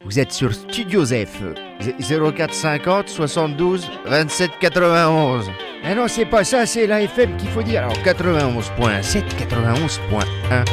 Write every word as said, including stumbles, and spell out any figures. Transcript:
Vous êtes sur Studio Zef. zéro quatre cinquante soixante-douze vingt-sept quatre-vingt-onze. Eh non, c'est pas ça, c'est la F M qu'il faut dire. Alors quatre-vingt-onze point sept, quatre-vingt-onze point un.